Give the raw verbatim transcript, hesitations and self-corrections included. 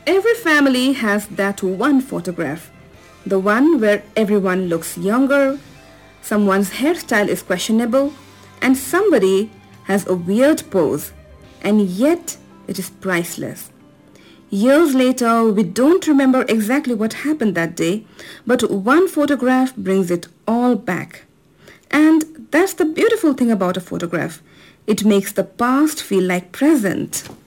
Every family has that one photograph, the one where everyone looks younger, someone's hairstyle is questionable, and somebody has a weird pose, and yet it is priceless. Years later, we don't remember exactly what happened that day, but one photograph brings it all back. And that's the beautiful thing about a photograph. It makes the past feel like present.